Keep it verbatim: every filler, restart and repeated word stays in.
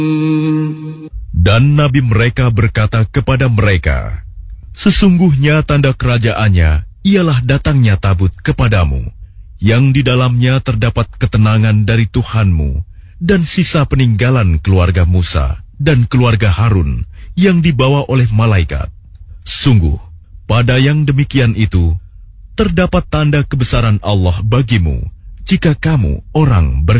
Dan Nabi mereka berkata kepada mereka, sesungguhnya tanda kerajaannya ialah datangnya tabut kepadamu, yang di dalamnya terdapat ketenangan dari Tuhanmu, dan sisa peninggalan keluarga Musa dan keluarga Harun yang dibawa oleh malaikat. Sungguh, pada yang demikian itu, terdapat tanda kebesaran Allah bagimu, jika kamu orang beriman.